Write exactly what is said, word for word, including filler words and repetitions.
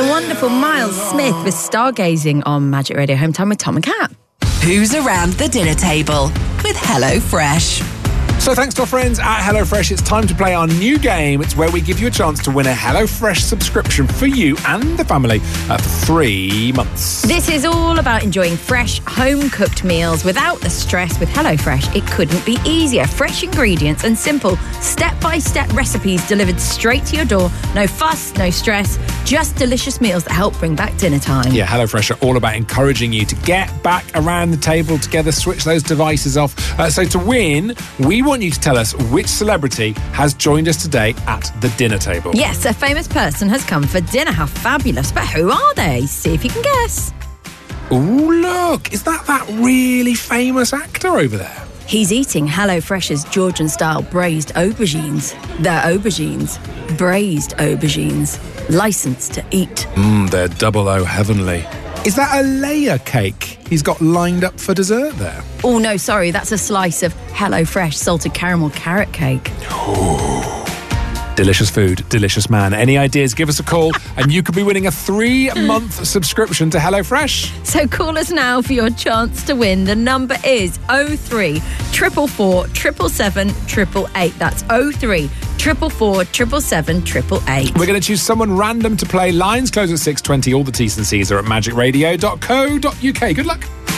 The wonderful Miles Smith with Stargazing on Magic Radio Home Time with Tom and Kat. Who's around the dinner table with HelloFresh? So thanks to our friends at HelloFresh, it's time to play our new game. It's where we give you a chance to win a HelloFresh subscription for you and the family uh, for three months. This is all about enjoying fresh, home-cooked meals without the stress. With HelloFresh, it couldn't be easier. Fresh ingredients and simple step-by-step recipes delivered straight to your door. No fuss, no stress, just delicious meals that help bring back dinner time. Yeah, HelloFresh are all about encouraging you to get back around the table together, switch those devices off. Uh, so to win, we want you to tell us which celebrity has joined us today at the dinner table. Yes, a famous person has come for dinner. How fabulous. But who are they? See if you can guess. Ooh, look, is that that really famous actor over there? He's eating HelloFresh's Georgian-style braised aubergines. They're aubergines. Braised aubergines. Licensed to eat. Mmm, they're double O heavenly. Is that a layer cake he's got lined up for dessert there? Oh, no, sorry, that's a slice of HelloFresh salted caramel carrot cake. Ooh. Delicious food, delicious man. Any ideas, give us a call and you could be winning a three-month subscription to HelloFresh. So call us now for your chance to win. The number is oh three, four four four, seven seven seven, eight eight eight. That's oh three, four four four, seven seven seven, eight eight eight. We're going to choose someone random to play. Lines close at six twenty. All the T's and C's are at magic radio dot co dot uk. Good luck.